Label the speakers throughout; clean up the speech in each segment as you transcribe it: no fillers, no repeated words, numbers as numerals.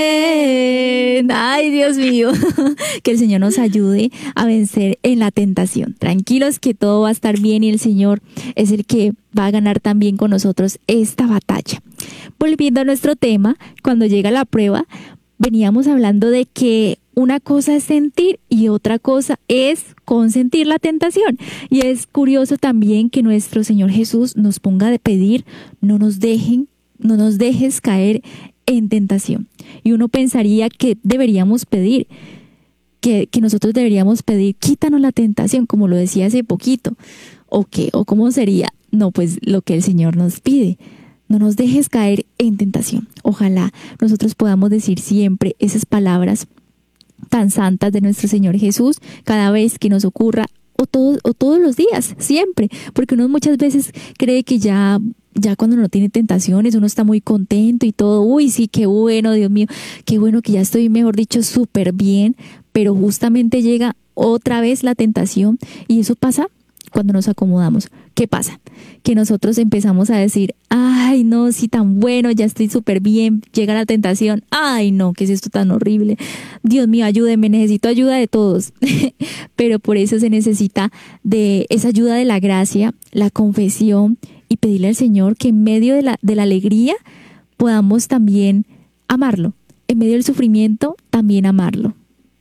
Speaker 1: Ay, Dios mío, que el Señor nos ayude a vencer en la tentación. Tranquilos que todo va a estar bien y el Señor es el que va a ganar también con nosotros esta batalla. Volviendo a nuestro tema, cuando llega la prueba, veníamos hablando de que una cosa es sentir y otra cosa es consentir la tentación. Y es curioso también que nuestro Señor Jesús nos ponga de pedir, no nos dejes caer en tentación. Y uno pensaría que deberíamos pedir, que nosotros deberíamos pedir, quítanos la tentación, como lo decía hace poquito. ¿O qué? ¿O cómo sería? No, pues lo que el Señor nos pide. No nos dejes caer en tentación. Ojalá nosotros podamos decir siempre esas palabras tan santas de nuestro Señor Jesús cada vez que nos ocurra o todos los días, siempre. Porque uno muchas veces cree que ya cuando no tiene tentaciones uno está muy contento y todo. Uy, sí, qué bueno, Dios mío, qué bueno que ya estoy, mejor dicho, súper bien. Pero justamente llega otra vez la tentación y eso pasa cuando nos acomodamos. ¿Qué pasa? Que nosotros empezamos a decir, ay, no, sí, tan bueno, ya estoy súper bien. Llega la tentación, ay, no, ¿qué es esto tan horrible? Dios mío, ayúdeme, necesito ayuda de todos. Pero por eso se necesita de esa ayuda de la gracia, la confesión y pedirle al Señor que en medio de la alegría podamos también amarlo. En medio del sufrimiento, también amarlo.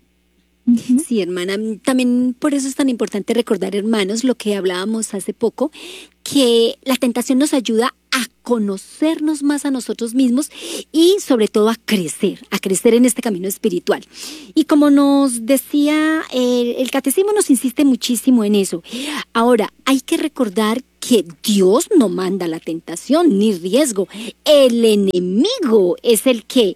Speaker 2: Sí, hermana, también por eso es tan importante recordar, hermanos, lo que hablábamos hace poco, que la tentación nos ayuda a conocernos más a nosotros mismos y sobre todo a crecer en este camino espiritual. Y como nos decía, el catecismo nos insiste muchísimo en eso. Ahora, hay que recordar que Dios no manda la tentación ni riesgo. El enemigo es el que...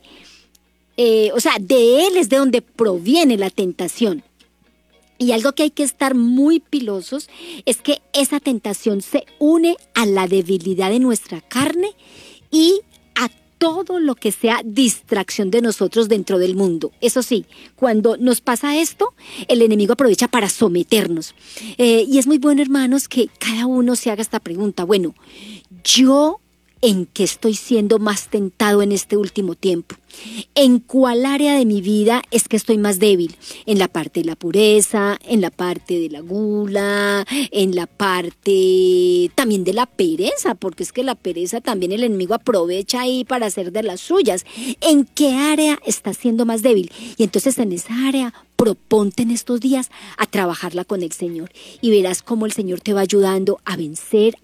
Speaker 2: de él es de donde proviene la tentación. Y algo que hay que estar muy pilosos es que esa tentación se une a la debilidad de nuestra carne y a todo lo que sea distracción de nosotros dentro del mundo. Eso sí, cuando nos pasa esto, el enemigo aprovecha para someternos. Y es muy bueno, hermanos, que cada uno se haga esta pregunta. Bueno, yo... ¿en qué estoy siendo más tentado en este último tiempo? ¿En cuál área de mi vida es que estoy más débil? ¿En la parte de la pureza? ¿En la parte de la gula? ¿En la parte también de la pereza? Porque es que la pereza también el enemigo aprovecha ahí para hacer de las suyas. ¿En qué área estás siendo más débil? Y entonces en esa área proponte en estos días a trabajarla con el Señor y verás cómo el Señor te va ayudando a vencer.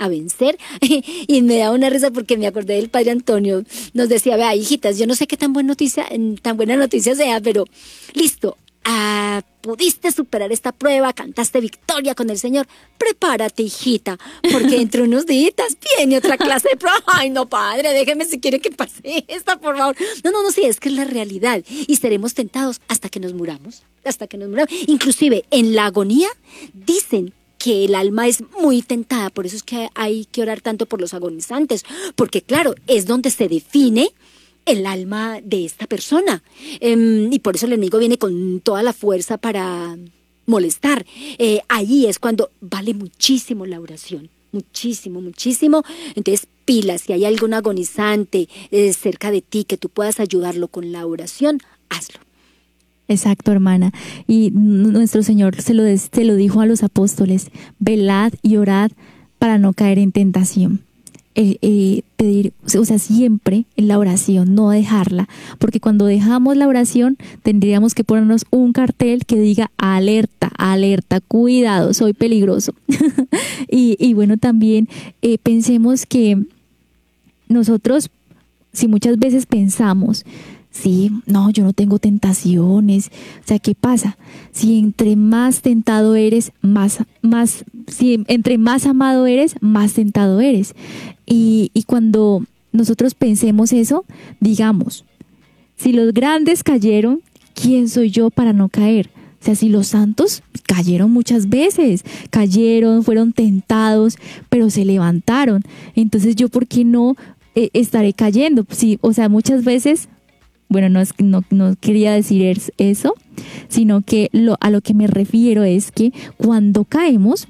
Speaker 2: Y me da una risa porque me acordé del Padre Antonio. Nos decía, vea, hijitas, yo no sé qué tan buena noticia sea, pero listo, pudiste superar esta prueba, cantaste victoria con el Señor. Prepárate, hijita, porque dentro de unos días viene otra clase de prueba. Ay, no, padre, déjeme si quiere que pase esta, por favor. No, sí, es que es la realidad. Y seremos tentados hasta que nos muramos. Inclusive, en la agonía, dicen que el alma es muy tentada. Por eso es que hay que orar tanto por los agonizantes. Porque, claro, es donde se define el alma de esta persona. Y por eso el enemigo viene con toda la fuerza para molestar. Ahí es cuando vale muchísimo la oración. Muchísimo. Entonces, pilas, si hay algún agonizante cerca de ti que tú puedas ayudarlo con la oración, hazlo.
Speaker 1: Exacto, hermana. Y nuestro Señor se lo dijo a los apóstoles, velad y orad para no caer en tentación. Pedir, siempre en la oración, no dejarla, porque cuando dejamos la oración tendríamos que ponernos un cartel que diga alerta, cuidado, soy peligroso. y bueno, también pensemos que nosotros, si muchas veces pensamos, sí, no, yo no tengo tentaciones. O sea, ¿qué pasa? Si entre más tentado eres, si entre más amado eres, más tentado eres. Y cuando nosotros pensemos eso, digamos, si los grandes cayeron, ¿quién soy yo para no caer? O sea, si los santos cayeron muchas veces, fueron tentados, pero se levantaron. Entonces, ¿yo por qué no estaré cayendo? Sí, o sea, muchas veces... Bueno, no quería decir eso, sino que a lo que me refiero es que cuando caemos,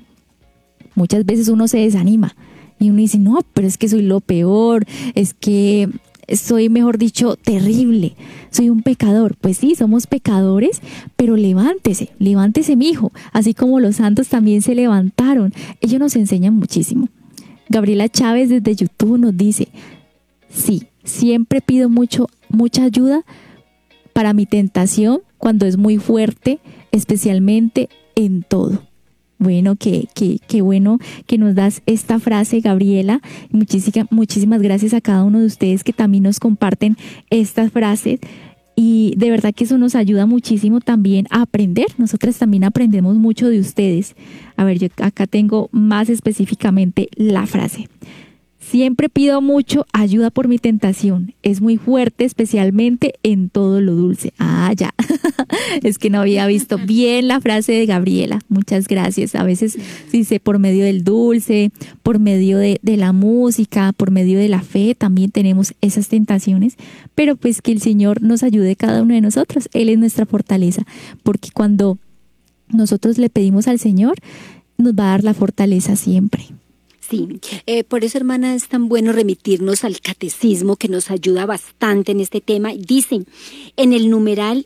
Speaker 1: muchas veces uno se desanima y uno dice, no, pero es que soy lo peor, es que soy, mejor dicho, terrible, soy un pecador. Pues sí, somos pecadores, pero levántese, mi hijo, así como los santos también se levantaron. Ellos nos enseñan muchísimo. Gabriela Chávez desde YouTube nos dice, sí, siempre pido mucha ayuda para mi tentación cuando es muy fuerte, especialmente en todo. Bueno, qué bueno que nos das esta frase, Gabriela. Muchísimas gracias a cada uno de ustedes que también nos comparten estas frases. Y de verdad que eso nos ayuda muchísimo también a aprender. Nosotras también aprendemos mucho de ustedes. A ver, yo acá tengo más específicamente la frase. Siempre pido mucho ayuda por mi tentación. Es muy fuerte, especialmente en todo lo dulce. Ah, ya. Es que no había visto bien la frase de Gabriela. Muchas gracias. A veces dice por medio del dulce, por medio de la música, por medio de la fe, también tenemos esas tentaciones. Pero pues que el Señor nos ayude cada uno de nosotros. Él es nuestra fortaleza. Porque cuando nosotros le pedimos al Señor, nos va a dar la fortaleza siempre.
Speaker 2: Sí, por eso, hermana, es tan bueno remitirnos al catecismo que nos ayuda bastante en este tema. Dicen en el numeral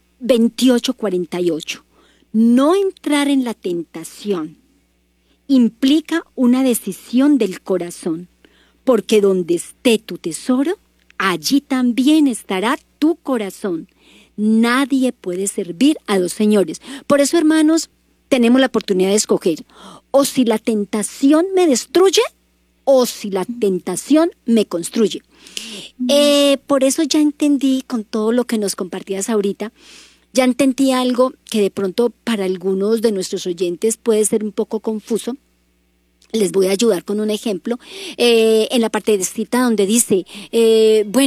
Speaker 2: 2848, no entrar en la tentación implica una decisión del corazón, porque donde esté tu tesoro, allí también estará tu corazón. Nadie puede servir a dos señores. Por eso, hermanos, tenemos la oportunidad de escoger o si la tentación me destruye o si la tentación me construye. Por eso ya entendí, con todo lo que nos compartías ahorita, ya entendí algo que de pronto para algunos de nuestros oyentes puede ser un poco confuso. Les voy a ayudar con un ejemplo en la partecita donde dice, bueno,